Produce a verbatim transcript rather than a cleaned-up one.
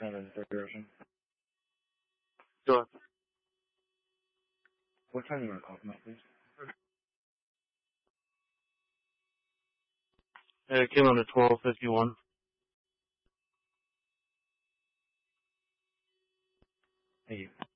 Seven third Ocean. Sure. What time do you want to call them out, please? Uh, it came on at twelve fifty-one. Thank you.